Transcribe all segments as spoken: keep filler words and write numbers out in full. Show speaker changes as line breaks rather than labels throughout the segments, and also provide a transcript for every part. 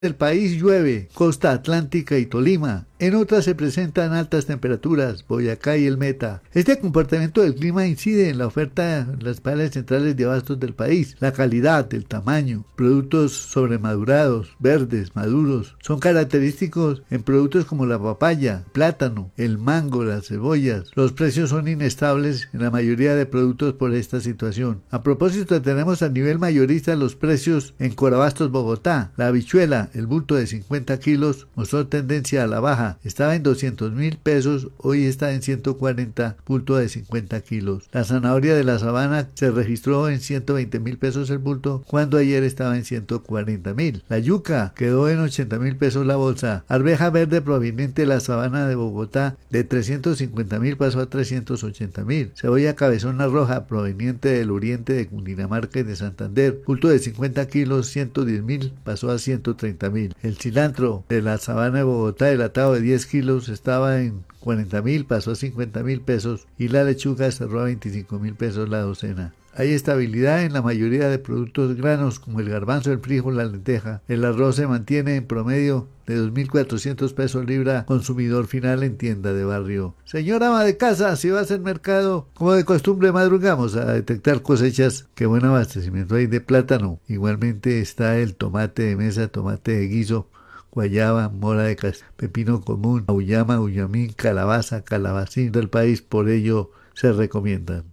del país llueve, costa atlántica y Tolima. En otras se presentan altas temperaturas, Boyacá y el Meta. Este comportamiento del clima incide en la oferta en las palas centrales de abastos del país. La calidad, el tamaño, productos sobremadurados, verdes, maduros, son característicos en productos como la papaya, plátano, el mango, las cebollas. Los precios son inestables en la mayoría de productos por esta situación. A propósito, tenemos a nivel mayorista los precios en Corabastos, Bogotá. La habichuela, el bulto de cincuenta kilos, mostró tendencia a la baja. Estaba en doscientos mil pesos, hoy está en ciento cuarenta, bulto de cincuenta kilos. La zanahoria de la sabana se registró en ciento veinte mil pesos el bulto, cuando ayer estaba en ciento cuarenta mil. La yuca quedó en ochenta mil pesos la bolsa. Arveja verde proveniente de la sabana de Bogotá de trescientos cincuenta mil pasó a trescientos ochenta mil. Cebolla cabezona roja proveniente del oriente de Cundinamarca y de Santander, bulto de cincuenta kilos, ciento diez mil pasó a ciento treinta mil. El cilantro de la sabana de Bogotá, el atado de diez kilos, estaba en cuarenta mil, pasó a cincuenta mil pesos, y la lechuga cerró a veinticinco mil pesos la docena. Hay estabilidad en la mayoría de productos granos como el garbanzo, el frijol, la lenteja. El arroz se mantiene en promedio de dos mil cuatrocientos pesos libra consumidor final en tienda de barrio. Señora ama de casa, si va a hacer mercado, como de costumbre madrugamos a detectar cosechas. Qué buen abastecimiento hay de plátano. Igualmente está el tomate de mesa, tomate de guiso, guayaba, mora de cas, pepino común, auyama, auyamín, calabaza, calabacín del país, por ello se recomiendan.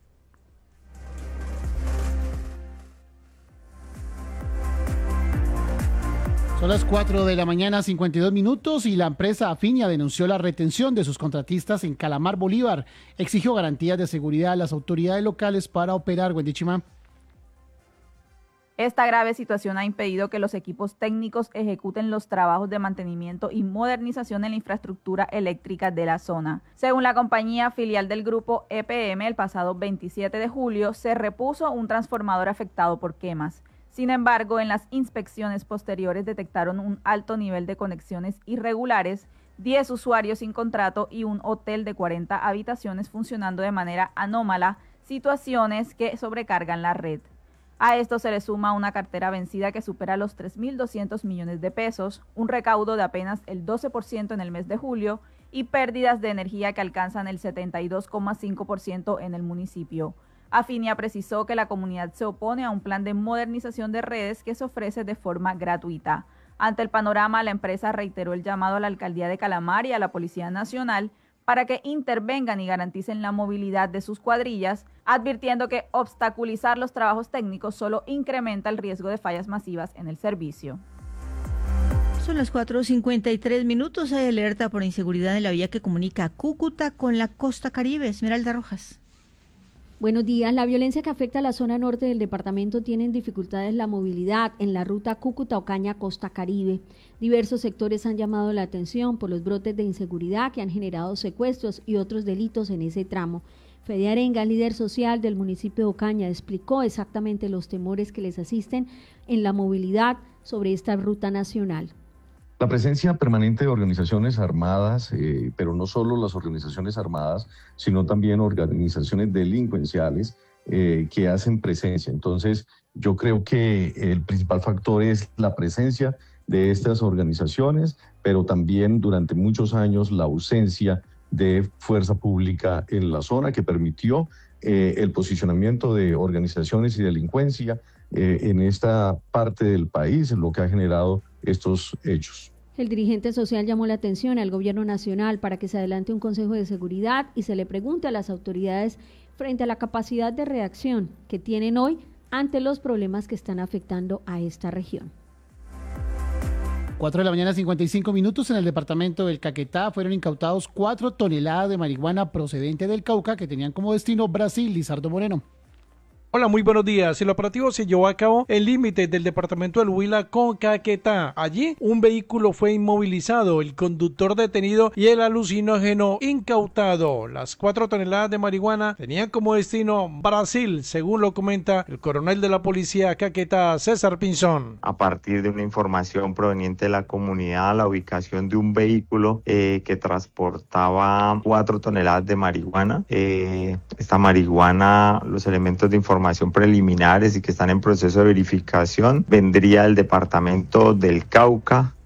Son las cuatro de la mañana, cincuenta y dos minutos, y la empresa Afinia denunció la retención de sus contratistas en Calamar, Bolívar. Exigió garantías de seguridad a las autoridades locales para operar. Wendy Chima.
Esta grave situación ha impedido que los equipos técnicos ejecuten los trabajos de mantenimiento y modernización en la infraestructura eléctrica de la zona. Según la compañía filial del grupo E P M, el pasado veintisiete de julio se repuso un transformador afectado por quemas. Sin embargo, en las inspecciones posteriores detectaron un alto nivel de conexiones irregulares, diez usuarios sin contrato y un hotel de cuarenta habitaciones funcionando de manera anómala, situaciones que sobrecargan la red. A esto se le suma una cartera vencida que supera los tres mil doscientos millones de pesos, un recaudo de apenas el doce por ciento en el mes de julio y pérdidas de energía que alcanzan el setenta y dos coma cinco por ciento en el municipio. Afinia precisó que la comunidad se opone a un plan de modernización de redes que se ofrece de forma gratuita. Ante el panorama, la empresa reiteró el llamado a la Alcaldía de Calamar y a la Policía Nacional para que intervengan y garanticen la movilidad de sus cuadrillas, advirtiendo que obstaculizar los trabajos técnicos solo incrementa el riesgo de fallas masivas en el servicio.
Son las cuatro cincuenta y tres minutos. Hay alerta por inseguridad en la vía que comunica Cúcuta con la costa Caribe. Esmeralda Rojas.
Buenos días. La violencia que afecta a la zona norte del departamento tiene en dificultades la movilidad en la ruta Cúcuta-Ocaña-Costa Caribe. Diversos sectores han llamado la atención por los brotes de inseguridad que han generado secuestros y otros delitos en ese tramo. Fede Arenga, líder social del municipio de Ocaña, explicó exactamente los temores que les asisten en la movilidad sobre esta ruta nacional.
La presencia permanente de organizaciones armadas, eh, pero no solo las organizaciones armadas, sino también organizaciones delincuenciales eh, que hacen presencia. Entonces, yo creo que el principal factor es la presencia de estas organizaciones, pero también durante muchos años la ausencia de fuerza pública en la zona que permitió eh, el posicionamiento de organizaciones y delincuencia eh, en esta parte del país, lo que ha generado estos hechos.
El dirigente social llamó la atención al gobierno nacional para que se adelante un consejo de seguridad y se le pregunte a las autoridades frente a la capacidad de reacción que tienen hoy ante los problemas que están afectando a esta región.
cuatro de la mañana, cincuenta y cinco minutos. En el departamento del Caquetá fueron incautados cuatro toneladas de marihuana procedente del Cauca que tenían como destino Brasil. Lizardo Moreno.
Hola, muy buenos días. El operativo se llevó a cabo en límites del departamento del Huila con Caquetá. Allí, un vehículo fue inmovilizado, el conductor detenido y el alucinógeno incautado. Las cuatro toneladas de marihuana tenían como destino Brasil, según lo comenta el coronel de la policía Caquetá, César Pinzón.
A partir de una información proveniente de la comunidad, la ubicación de un vehículo eh, que transportaba cuatro toneladas de marihuana. Eh, esta marihuana, los elementos de información información preliminares y que están en proceso de verificación, vendría el departamento del Cauca,